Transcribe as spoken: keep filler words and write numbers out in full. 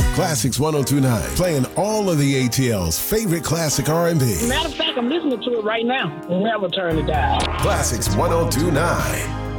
Classics ten twenty-nine, playing all of the A T L's favorite classic R and B. Matter of fact, I'm listening to it right now. Never turn it down. Classics ten twenty-nine.